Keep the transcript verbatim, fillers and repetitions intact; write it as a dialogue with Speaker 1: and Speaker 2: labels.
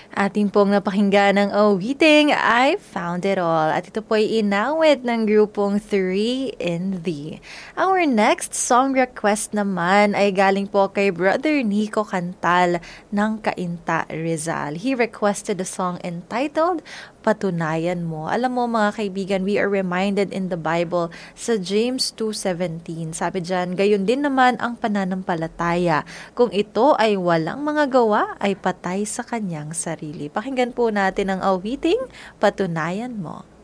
Speaker 1: Ating pong napakinggan ng awiting I Found It All. At ito po ay inawit ng grupong three in the. Our next song request naman ay galing po kay Brother Nico Cantal ng Cainta, Rizal. He requested a song entitled Patunayan Mo. Alam mo mga kaibigan, we are reminded in the Bible sa James two seventeen. Sabi dyan, gayon din naman ang pananampalataya. Kung ito ay walang mga gawa, ay patay sa kanyang sarili. Pakinggan po natin ang awiting Patunayan Mo.